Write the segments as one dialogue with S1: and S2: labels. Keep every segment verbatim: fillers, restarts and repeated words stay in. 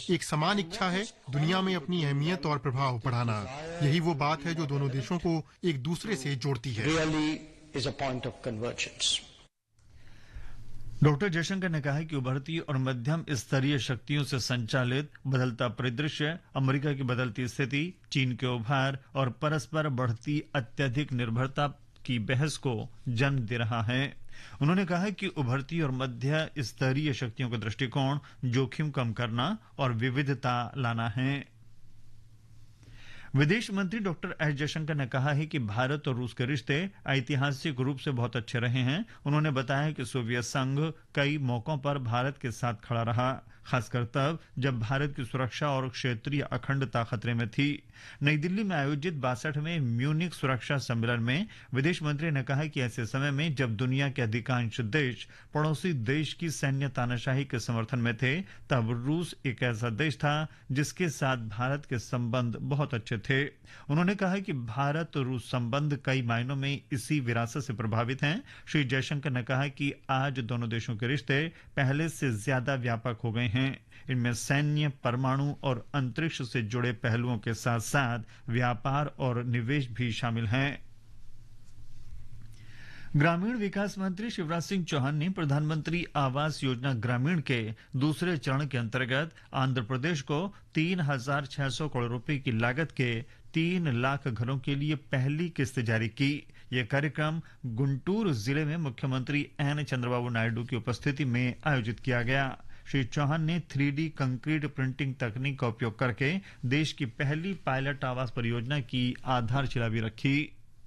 S1: एक समान इच्छा है दुनिया में अपनी अहमियत और प्रभाव बढ़ाना। यही वो बात है जो दोनों देशों को एक दूसरे से जोड़ती है।
S2: डॉक्टर जयशंकर ने कहा कि उभरती और मध्यम स्तरीय शक्तियों से संचालित बदलता परिदृश्य, अमेरिका की बदलती स्थिति, चीन के उभार और परस्पर बढ़ती अत्यधिक निर्भरता की बहस को जन्म दे रहा है। उन्होंने कहा कि उभरती और मध्य स्तरीय शक्तियों का दृष्टिकोण जोखिम कम करना और विविधता लाना है। विदेश मंत्री डॉक्टर एस जयशंकर ने कहा है कि भारत और रूस के रिश्ते ऐतिहासिक रूप से बहुत अच्छे रहे हैं। उन्होंने बताया कि सोवियत संघ कई मौकों पर भारत के साथ खड़ा रहा, खासकर तब जब भारत की सुरक्षा और क्षेत्रीय अखंडता खतरे में थी। नई दिल्ली में आयोजित बासठवें म्यूनिक सुरक्षा सम्मेलन में विदेश मंत्री ने कहा कि ऐसे समय में जब दुनिया के अधिकांश देश पड़ोसी देश की सैन्य तानाशाही के समर्थन में थे, तब रूस एक ऐसा देश था जिसके साथ भारत के संबंध बहुत अच्छे थे। उन्होंने कहा कि भारत रूस संबंध कई मायनों में इसी विरासत से प्रभावित हैं। श्री जयशंकर ने कहा कि आज दोनों देशों के रिश्ते पहले से ज्यादा व्यापक हो गए हैं। इनमें सैन्य, परमाणु और अंतरिक्ष से जुड़े पहलुओं के साथ साथ व्यापार और निवेश भी शामिल हैं। ग्रामीण विकास मंत्री शिवराज सिंह चौहान ने प्रधानमंत्री आवास योजना ग्रामीण के दूसरे चरण के अंतर्गत आंध्र प्रदेश को तीन हजार छह सौ करोड़ रुपए की लागत के तीन लाख घरों के लिए पहली किस्त जारी की। यह कार्यक्रम गुंटूर जिले में मुख्यमंत्री एन चंद्रबाबू नायडू की उपस्थिति में आयोजित किया गया। श्री चौहान ने थ्री डी कंक्रीट प्रिंटिंग तकनीक का उपयोग करके देश की पहली पायलट आवास परियोजना की आधारशिला भी रखी।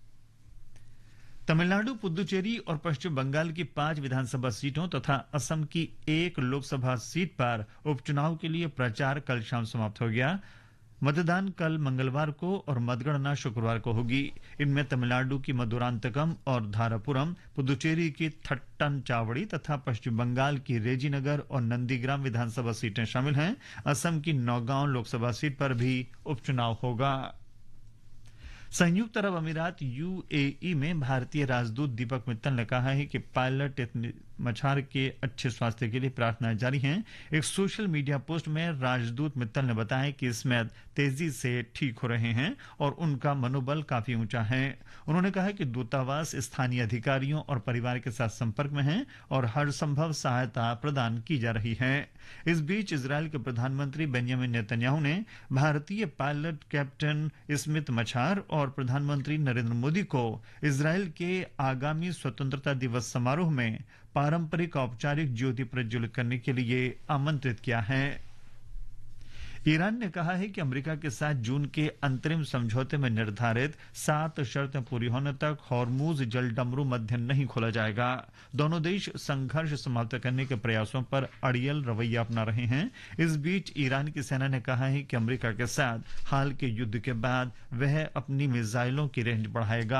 S2: तमिलनाडु, पुदुचेरी और पश्चिम बंगाल की पांच विधानसभा सीटों तथा असम की एक लोकसभा सीट पर उपचुनाव के लिए प्रचार कल शाम समाप्त हो गया। मतदान कल मंगलवार को और मतगणना शुक्रवार को होगी। इनमें तमिलनाडु की मधुरांतकम और धारापुरम, पुदुचेरी की थट्टनचावड़ी तथा पश्चिम बंगाल की रेजीनगर और नंदीग्राम विधानसभा सीटें शामिल हैं। असम की नौगांव लोकसभा सीट पर भी उपचुनाव होगा। संयुक्त अरब अमीरात यूएई में भारतीय राजदूत दीपक मित्तल ने कहा है कि पायलट मछार के अच्छे स्वास्थ्य के लिए प्रार्थनाएं जारी हैं। एक सोशल मीडिया पोस्ट में राजदूत मित्तल ने बताया कि इसमें तेजी से ठीक हो रहे हैं और उनका मनोबल काफी ऊंचा है। उन्होंने कहा कि दूतावास स्थानीय अधिकारियों और परिवार के साथ संपर्क में है और हर संभव सहायता प्रदान की जा रही है। इस बीच इजरायल के प्रधानमंत्री बेंजामिन नेतन्याहू ने भारतीय पायलट कैप्टन स्मिथ मछार और प्रधानमंत्री नरेंद्र मोदी को इजरायल के आगामी स्वतंत्रता दिवस समारोह में पारंपरिक औपचारिक ज्योति प्रज्वलित करने के लिए आमंत्रित किया है। ईरान ने कहा है कि अमेरिका के साथ जून के अंतरिम समझौते में निर्धारित सात शर्तें पूरी होने तक हॉर्मुज जलडमरू मध्य नहीं खोला जाएगा। दोनों देश संघर्ष समाप्त करने के प्रयासों पर अड़ियल रवैया अपना रहे हैं। इस बीच ईरान की सेना ने कहा है कि अमेरिका के साथ हाल के युद्ध के बाद वह अपनी मिसाइलों की रेंज बढ़ाएगा।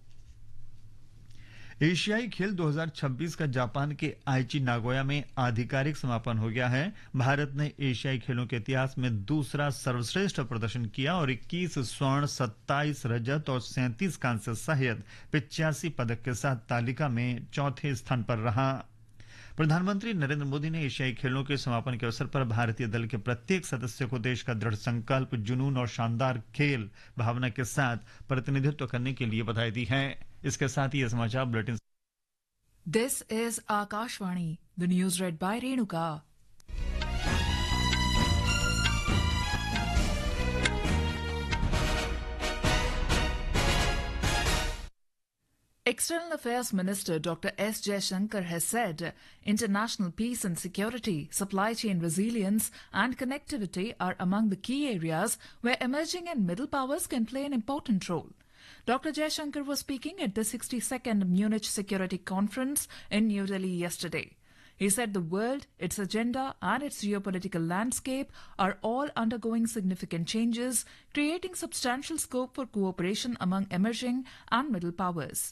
S2: एशियाई खेल दो हज़ार छब्बीस का जापान के आइची नागोया में आधिकारिक समापन हो गया है। भारत ने एशियाई खेलों के इतिहास में दूसरा सर्वश्रेष्ठ प्रदर्शन किया और इक्कीस स्वर्ण, सत्ताईस रजत और सैंतीस कांस्य सहित पिचासी पदक के साथ तालिका में चौथे स्थान पर रहा। प्रधानमंत्री नरेंद्र मोदी ने एशियाई खेलों के समापन के अवसर पर भारतीय दल के प्रत्येक सदस्य को देश का दृढ़ संकल्प, जुनून और शानदार खेल भावना के साथ प्रतिनिधित्व करने के लिए बधाई दी है। इसके साथ ही यह समाचार bulletin.
S3: This is Akashvani, the news red bye Renuka. External Affairs Minister Doctor S. Jaishankar has said international peace and security, supply chain resilience and connectivity are among the key areas where emerging and middle powers can play an important role. Doctor Jaishankar was speaking at the sixty-second Munich Security Conference in New Delhi yesterday. He said the world, its agenda and its geopolitical landscape are all undergoing significant changes, creating substantial scope for cooperation among emerging and middle powers.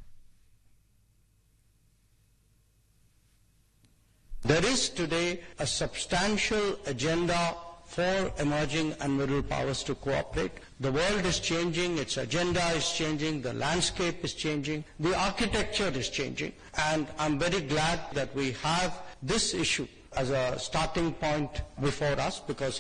S4: There is today a substantial agenda for emerging and middle powers to cooperate. The world is changing, its agenda is changing, the landscape is changing, the architecture is changing, and I'm very glad that we have this issue as a starting point before us, because